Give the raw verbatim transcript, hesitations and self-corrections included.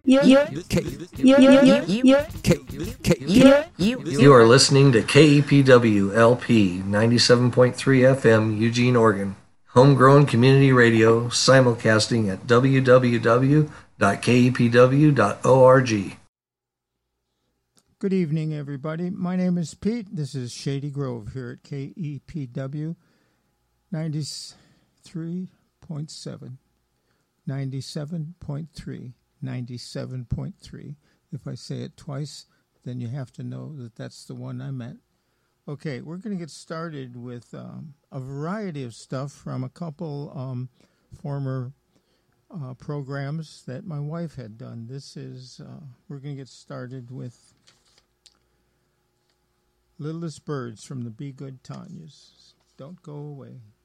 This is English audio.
You, you, you, you, you, you, you, You are listening to K E P W L P ninety-seven point three F M, Eugene, Oregon. Homegrown community radio, simulcasting at w w w dot k e p w dot org. Good evening, everybody. My name is Pete. This is Shady Grove here at K E P W ninety-three point seven, ninety-seven point three, ninety-seven point three. If I say it twice, then you have to know that that's the one I meant. Okay, we're going to get started with um, a variety of stuff from a couple um, former uh, programs that my wife had done. This is, uh, we're going to get started with Littlest Birds from the Be Good Tanyas. Don't go away.